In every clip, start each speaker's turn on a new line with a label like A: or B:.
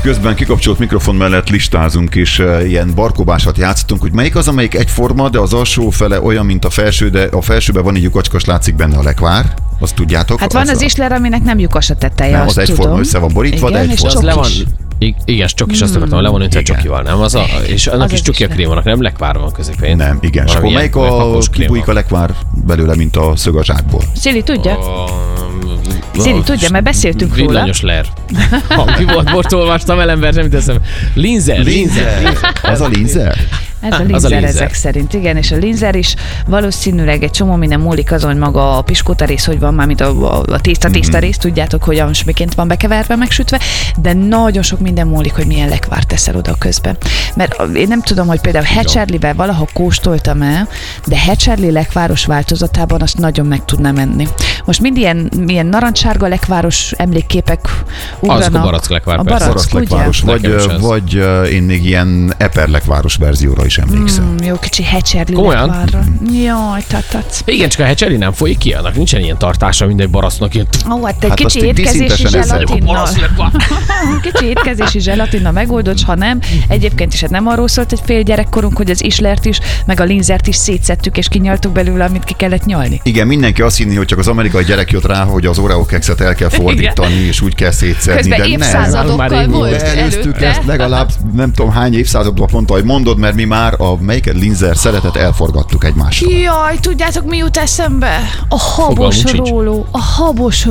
A: Közben kikapcsolt mikrofon mellett listázunk, és ilyen barkóbásat játszottunk, hogy melyik az, amelyik egyforma, de az alsó fele olyan, mint a felső, de a felsőben van egy lyukacskás, látszik benne a lekvár. Azt tudjátok?
B: Hát van az Isler, aminek nem lyukas a teteje,
A: nem,
B: azt
A: az egyforma,
B: tudom.
A: össze van borítva,
B: igen,
A: de egyforma.
C: Az le van, igen, csokis, azt akartam, le van öntve csokival, nem? És annak
B: az
C: is csoki a krém vannak, nem lekvár van középén.
A: Nem, igen. És akkor melyik kibújik a lekvár belőle, mint a szög a zsákból?
B: Szili tudja? Szili tudja, mert beszéltünk róla.
C: Villanyos ler. Ki volt, most olvastam elember, nem teszem. Linzer.
A: Az a linzer?
B: Ez a linzer ezek szerint, igen, és a linzer is valószínűleg egy csomó minden múlik azon, hogy maga a piskóta rész, hogy van már, mint a tészta rész, tudjátok, hogy miként van bekeverve, megsütve, de nagyon sok minden múlik, hogy milyen lekvárt teszel oda közben. Mert én nem tudom, hogy például Hecserlivel valaha kóstoltam el, de Hecserli lekváros változatában azt nagyon meg tudnám enni. Most mind ilyen narancssárga lekváros emlékképek ugranak.
C: Az a barack lekvár,
B: a
A: barack lekváros, vagy én még ilyen eper lekváros verzióra is emlékszem.
B: Jó kicsi Hecserli lekvárra. Jaj, tatac.
C: Igen, csak a Hecserli nem folyik ki, annak nincsen ilyen tartása, mint egy barasznak. Ilyen...
B: Hát egy kicsi étkezési zselatinnal. Kicsi étkezési zselatinnal megoldott, ha nem. Egyébként is hát nem arról szólt egy fél gyerekkorunk, hogy az Islert is, meg a linzert is szétszettük, és kinyaltuk belőle, amit ki kellett nyalni.
A: Igen, mindenki azt hinni, hogy csak az amerikai gyerek jött rá, hogy az Oreo kekszet el kell fordítani, és úgy kell szétszedni.
B: Közben
A: de
B: évszázadokkal volt
A: előztük ezt legalább nem tudom hány évszázadban pont, ahogy mondod, mert mi már a melyiket linzer szeretet elforgattuk egymásra.
B: Jaj, tudjátok mi jut eszembe? A habos rolló. A habos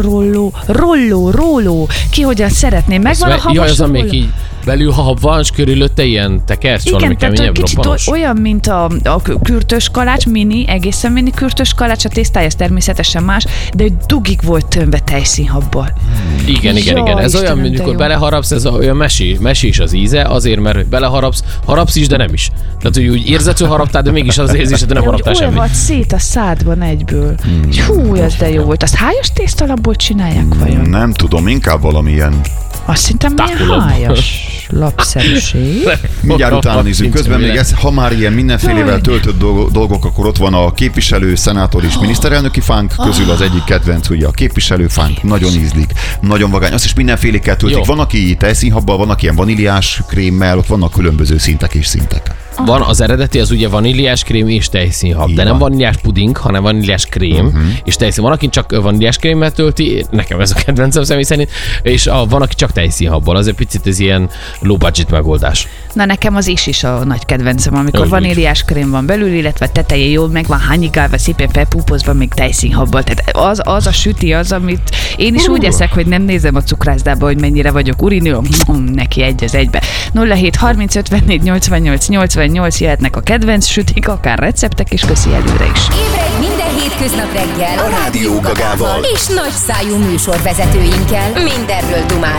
B: rolló. Ki hogyan szeretné? Megvan a habos rolló.
C: Jaj, az még így belül hab van, és körülötte ilyen tekercs, valami keményebb, robbanos.
B: Olyan, mint a kürtös kalács, egészen mini kürtös kalács, a tésztája ez természetesen más, de dugig volt tömve tejszínhabbal.
C: Igen. Ez olyan, mint amikor beleharapsz, ez olyan mesi is az íze, azért, mert harapsz is, de nem is. Tehát, hogy úgy érzed, hogy haraptál, de mégis az érzésed, de nem haraptál semmit.
B: Olyan szét a szádban egyből. Hú, ez de jó volt. Azt hájas tésztalapból csinálják vajon?
A: Nem tudom, inkább valamilyen.
B: Azt hiszem, milyen hájas lapszerűség.
A: Mindjárt utána nézzük. Közben még ez, ha már ilyen mindenfélevel töltött dolgok, akkor ott van a képviselő, szenátor és miniszterelnöki fánk közül az egyik kedvenc, ugye a képviselőfánk, nagyon ízlik, nagyon vagány. Azt is mindenfélékkel töltik. Van, aki tejszínhabbal, van, aki ilyen vaníliás krémmel, ott vannak különböző szintek és szintek.
C: Van az eredeti, az ugye vaníliás krém és tejszínhab, de nem vaníliás puding, hanem vaníliás krém és tejszín. Van, aki csak vaníliás krémmel tölti, nekem ez a kedvencem személy szerint, és van, aki csak tejszínhabból, azért picit ez ilyen low budget megoldás.
B: Na nekem az is a nagy kedvencem, amikor vaníliás krém van belül, illetve teteje jól meg van hányigálva, szépen felpúpozva, még tejszínhabbal. Tehát az a süti az, amit én is úgy eszek, hogy nem nézem a cukrászdába, hogy mennyire vagyok urinő, neki egy az egybe. 07 30 54 88 88 jöhetnek a kedvenc sütik, akár receptek, és köszi előre is.
D: Ébredj minden hétköznap reggel a Rádió Gagával és nagyszájú műsorvezetőinkkel. Mindenről dumálunk.